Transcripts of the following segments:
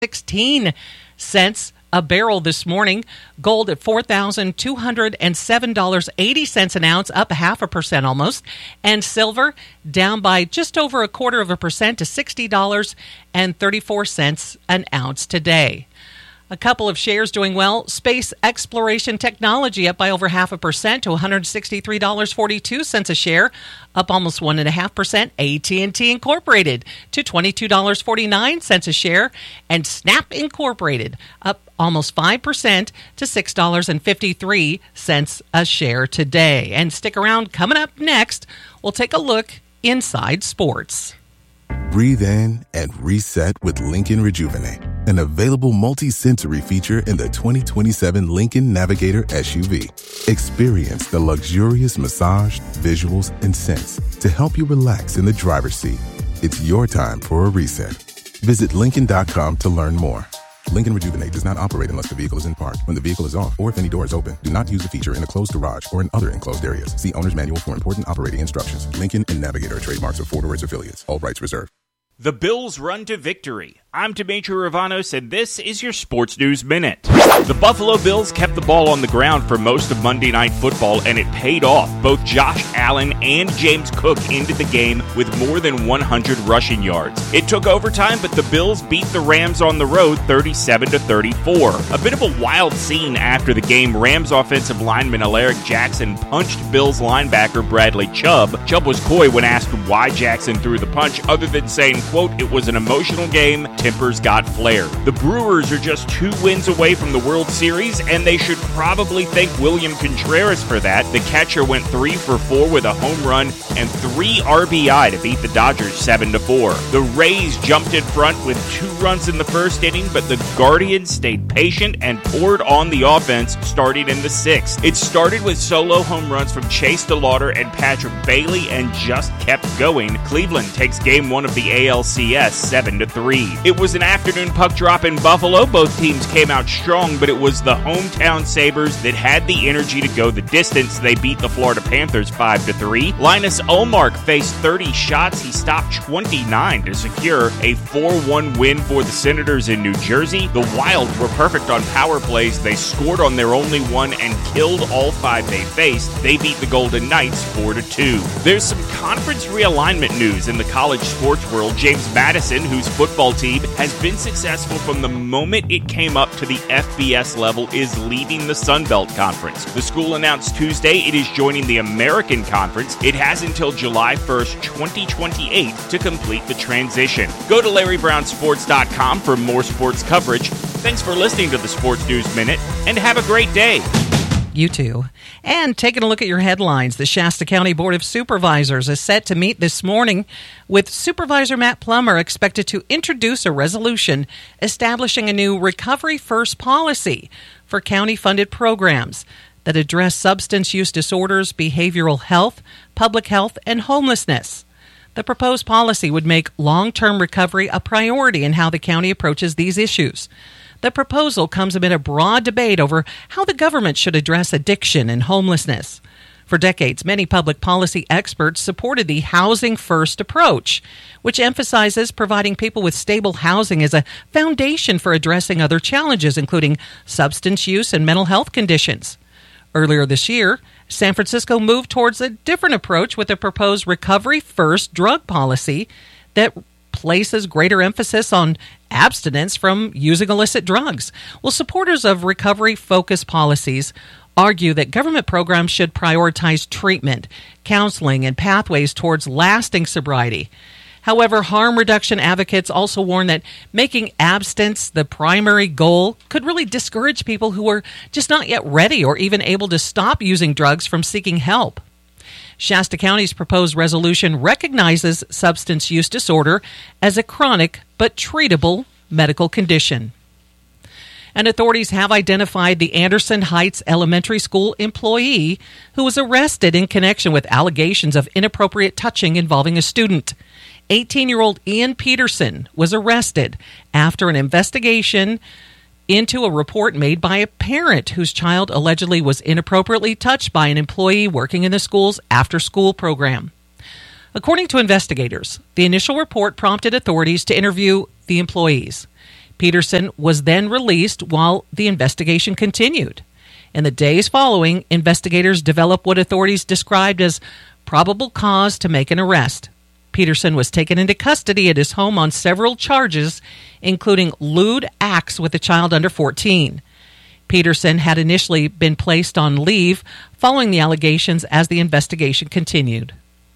$16 a barrel this morning. Gold at $4,207.80 an ounce, up 0.5% almost. And silver down by just over 0.25% to $60.34 an ounce today. A couple of shares doing well. Space Exploration Technology up by over 0.5% to $163.42 a share, up almost 1.5%. AT&T Incorporated to $22.49 a share, and Snap Incorporated up almost 5% to $6.53 a share today. And stick around. Coming up next, we'll take a look inside sports. Breathe in and reset with Lincoln Rejuvenate, an available multi-sensory feature in the 2027 Lincoln Navigator SUV. Experience the luxurious massage, visuals, and scents to help you relax in the driver's seat. It's your time for a reset. Visit Lincoln.com to learn more. Lincoln Rejuvenate does not operate unless the vehicle is in park. When the vehicle is off or if any door is open, do not use the feature in a closed garage or in other enclosed areas. See Owner's Manual for important operating instructions. Lincoln and Navigator are trademarks of Ford or its affiliates. All rights reserved. The Bills run to victory. I'm Demetri Ravanos, and this is your Sports News Minute. The Buffalo Bills kept the ball on the ground for most of Monday Night Football, and it paid off. Both Josh Allen and James Cook ended the game with more than 100 rushing yards. It took overtime, but the Bills beat the Rams on the road 37-34. A bit of a wild scene after the game. Rams offensive lineman Alaric Jackson punched Bills linebacker Bradley Chubb. Chubb was coy when asked why Jackson threw the punch, other than saying, quote, "It was an emotional game. Tempers got flared." The Brewers are just 2 wins away from the World Series, and they should probably thank William Contreras for that. The catcher went 3 for 4 with a home run and 3 RBI to beat the Dodgers 7-4. The Rays jumped in front with 2 runs in the first inning, but the Guardians stayed patient and poured on the offense starting in the 6th. It started with solo home runs from Chase DeLauder and Patrick Bailey and just kept going. Cleveland takes Game 1 of the ALCS 7-3. It was an afternoon puck drop in Buffalo. Both teams came out strong, but it was the hometown Sabres that had the energy to go the distance. They beat the Florida Panthers 5-3. Linus Ullmark faced 30 shots. He stopped 29 to secure a 4-1 win for the Senators in New Jersey. The Wild were perfect on power plays. They scored on their only one and killed all 5 they faced. They beat the Golden Knights 4-2. There's some conference realignment news in the college sports world. James Madison, whose football team has been successful from the moment it came up to the FBS level, is leading the Sun Belt Conference. The school announced Tuesday it is joining the American Conference. It has until July 1st, 2028 to complete the transition. Go to LarryBrownSports.com for more sports coverage. Thanks for listening to the Sports News Minute, and have a great day. You too. And taking a look at your headlines, the Shasta County Board of Supervisors is set to meet this morning, with Supervisor Matt Plummer expected to introduce a resolution establishing a new Recovery First policy for county-funded programs that address substance use disorders, behavioral health, public health, and homelessness. The proposed policy would make long-term recovery a priority in how the county approaches these issues. The proposal comes amid a broad debate over how the government should address addiction and homelessness. For decades, many public policy experts supported the Housing First approach, which emphasizes providing people with stable housing as a foundation for addressing other challenges, including substance use and mental health conditions. Earlier this year, San Francisco moved towards a different approach with a proposed Recovery First drug policy that places greater emphasis on abstinence from using illicit drugs. Well, supporters of recovery-focused policies argue that government programs should prioritize treatment, counseling, and pathways towards lasting sobriety. However, harm reduction advocates also warn that making abstinence the primary goal could really discourage people who are just not yet ready or even able to stop using drugs from seeking help. Shasta County's proposed resolution recognizes substance use disorder as a chronic but treatable medical condition. And authorities have identified the Anderson Heights Elementary School employee who was arrested in connection with allegations of inappropriate touching involving a student. 18-year-old Ian Peterson was arrested after an investigation into a report made by a parent whose child allegedly was inappropriately touched by an employee working in the school's after-school program. According to investigators, the initial report prompted authorities to interview the employees. Peterson was then released while the investigation continued. In the days following, investigators developed what authorities described as probable cause to make an arrest. Peterson was taken into custody at his home on several charges, including lewd acts with a child under 14. Peterson had initially been placed on leave following the allegations as the investigation continued.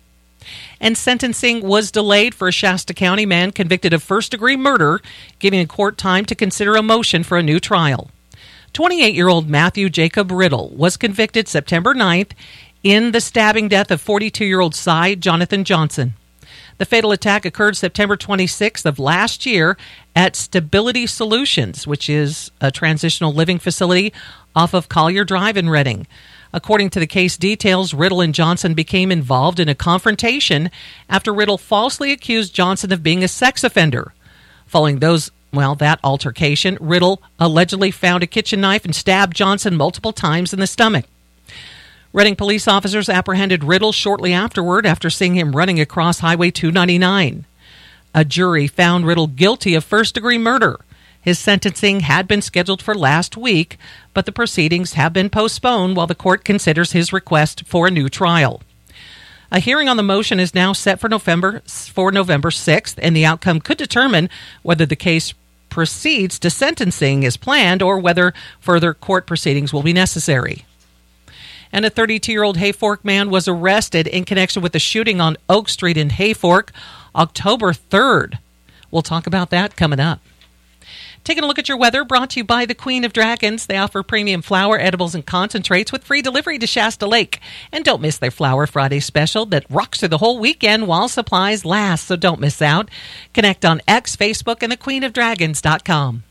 And sentencing was delayed for a Shasta County man convicted of first-degree murder, giving the court time to consider a motion for a new trial. 28-year-old Matthew Jacob Riddle was convicted September 9th in the stabbing death of 42-year-old Cy Jonathan Johnson. The fatal attack occurred September 26th of last year at Stability Solutions, which is a transitional living facility off of Collier Drive in Reading. According to the case details, Riddle and Johnson became involved in a confrontation after Riddle falsely accused Johnson of being a sex offender. Following that altercation, Riddle allegedly found a kitchen knife and stabbed Johnson multiple times in the stomach. Reading police officers apprehended Riddle shortly afterward after seeing him running across Highway 299. A jury found Riddle guilty of first-degree murder. His sentencing had been scheduled for last week, but the proceedings have been postponed while the court considers his request for a new trial. A hearing on the motion is now set for November 6th, and the outcome could determine whether the case proceeds to sentencing as planned or whether further court proceedings will be necessary. And a 32-year-old Hayfork man was arrested in connection with the shooting on Oak Street in Hayfork October 3rd. We'll talk about that coming up. Taking a look at your weather, brought to you by the Queen of Dragons. They offer premium flour, edibles, and concentrates with free delivery to Shasta Lake. And don't miss their Flower Friday special that rocks through the whole weekend while supplies last, so don't miss out. Connect on X, Facebook, and thequeenofdragons.com.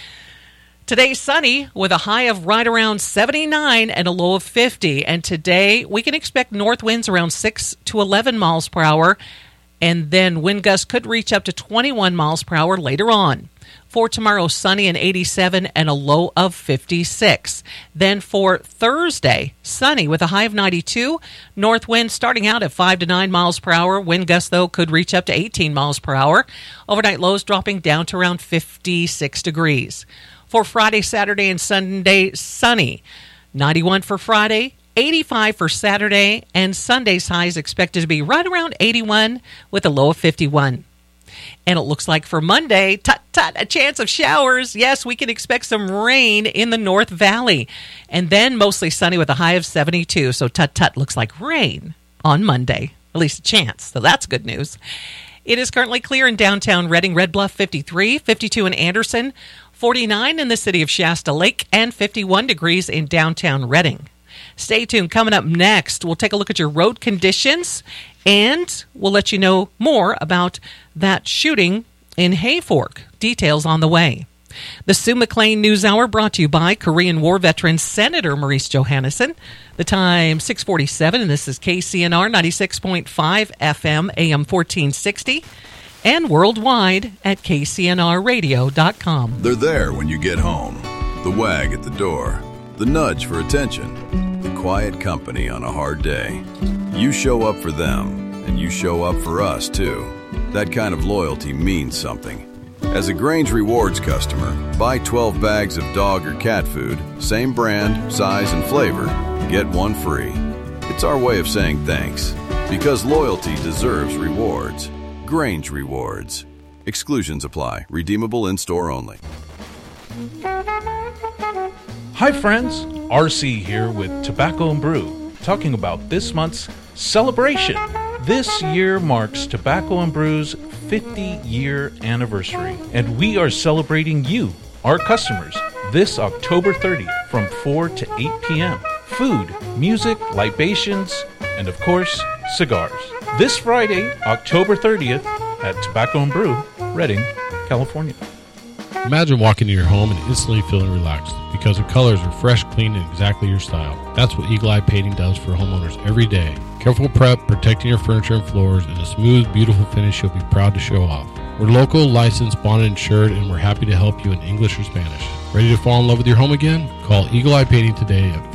Today's sunny with a high of right around 79 and a low of 50. And today we can expect north winds around 6 to 11 miles per hour. And then wind gusts could reach up to 21 miles per hour later on. For tomorrow, sunny and 87 and a low of 56. Then for Thursday, sunny with a high of 92. North wind starting out at 5 to 9 miles per hour. Wind gusts, though, could reach up to 18 miles per hour. Overnight lows dropping down to around 56 degrees. For Friday, Saturday, and Sunday, sunny. 91 for Friday, 85 for Saturday, and Sunday's high is expected to be right around 81 with a low of 51. And it looks like for Monday, a chance of showers. Yes, we can expect some rain in the North Valley. And then mostly sunny with a high of 72. So looks like rain on Monday, at least a chance. So that's good news. It is currently clear in downtown Reading, Red Bluff 53, 52 in Anderson, 49 in the city of Shasta Lake, and 51 degrees in downtown Reading. Stay tuned. Coming up next, we'll take a look at your road conditions, and we'll let you know more about that shooting in Hayfork. Details on the way. The Sue McLean News Hour brought to you by Korean War veteran Senator Maurice Johannesson. The time 6:47, and this is KCNR 96.5 FM, AM 1460, and worldwide at kcnrradio.com. They're there when you get home. The wag at the door. The nudge for attention. The quiet company on a hard day. You show up for them, and you show up for us, too. That kind of loyalty means something. As a Grange Rewards customer, buy 12 bags of dog or cat food, same brand, size, and flavor, get one free. It's our way of saying thanks, because loyalty deserves rewards. Grange Rewards. Exclusions apply. Redeemable in-store only. Hi friends, RC here with Tobacco and Brew, talking about this month's celebration. This year marks Tobacco and Brew's 50-year anniversary, and we are celebrating you, our customers, this October 30th from 4 to 8 p.m. Food, music, libations, and of course, cigars. This Friday, October 30th at Tobacco and Brew, Reading, California. Imagine walking into your home and instantly feeling relaxed because the colors are fresh, clean, and exactly your style. That's what Eagle Eye Painting does for homeowners every day. Careful prep, protecting your furniture and floors, and a smooth, beautiful finish you'll be proud to show off. We're local, licensed, bonded, insured, and we're happy to help you in English or Spanish. Ready to fall in love with your home again? Call Eagle Eye Painting today at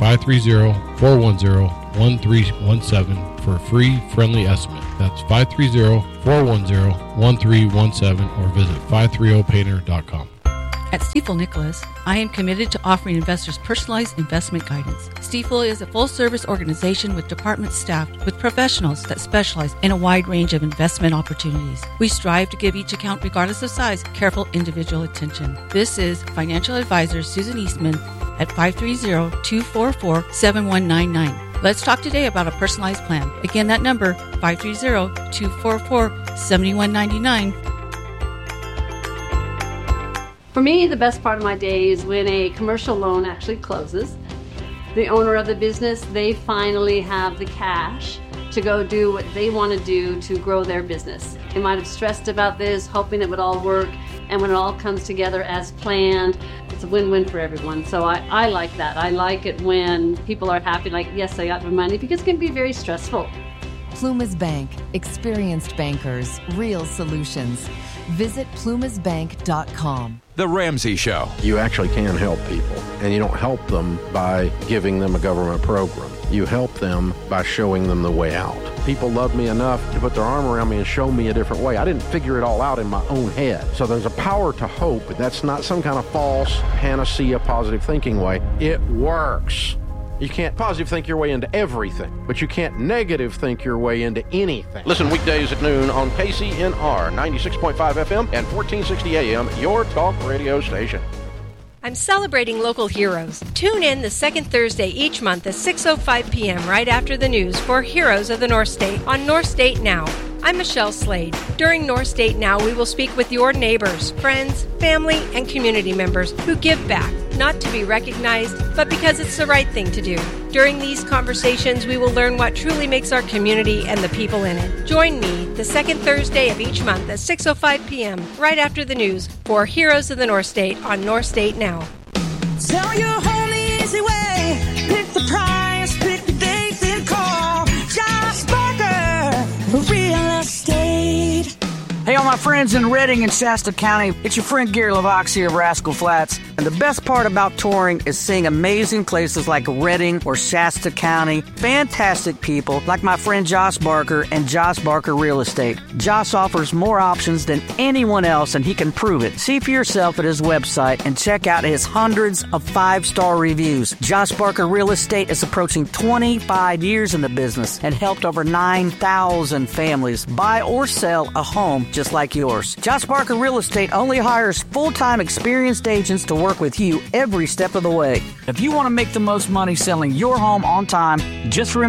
530-410-1317 for a free, friendly estimate. That's 530-410-1317 or visit 530painter.com. At Stifel Nicholas, I am committed to offering investors personalized investment guidance. Stifel is a full-service organization with departments staffed with professionals that specialize in a wide range of investment opportunities. We strive to give each account, regardless of size, careful individual attention. This is financial advisor Susan Eastman at 530-244-7199. Let's talk today about a personalized plan. Again, that number, 530-244-7199. For me, the best part of my day is when a commercial loan actually closes. The owner of the business, they finally have the cash to go do what they want to do to grow their business. They might have stressed about this, hoping it would all work, and when it all comes together as planned, it's a win-win for everyone. So I like that. I like it when people are happy, like, yes, I got my money, because it can be very stressful. Plumas Bank. Experienced bankers. Real solutions. Visit plumasbank.com. The Ramsey Show. You actually can help people, and you don't help them by giving them a government program. You help them by showing them the way out. People love me enough to put their arm around me and show me a different way. I didn't figure it all out in my own head. So there's a power to hope, but that's not some kind of false panacea positive thinking way. It works. You can't positive think your way into everything, but you can't negative think your way into anything. Listen weekdays at noon on KCNR 96.5 FM and 1460 AM, your talk radio station. I'm celebrating local heroes. Tune in the second Thursday each month at 6:05 p.m. right after the news for Heroes of the North State on North State Now. I'm Michelle Slade. During North State Now, we will speak with your neighbors, friends, family, and community members who give back, not to be recognized, but because it's the right thing to do. During these conversations, we will learn what truly makes our community and the people in it. Join me the second Thursday of each month at 6:05 p.m. right after the news for Heroes of the North State on North State Now. Sell your home the easy way. Pick the price, pick the date, then call Josh Barker, Real Estate. Hey, all my friends in Redding and Shasta County, it's your friend Gary LaVox here of Rascal Flats. And the best part about touring is seeing amazing places like Redding or Shasta County. Fantastic people like my friend Josh Barker and Josh Barker Real Estate. Josh offers more options than anyone else, and he can prove it. See for yourself at his website and check out his hundreds of 5-star reviews. Josh Barker Real Estate is approaching 25 years in the business and helped over 9,000 families buy or sell a home just like yours. Josh Barker Real Estate only hires full-time experienced agents to work with you every step of the way. If you want to make the most money selling your home on time, just remember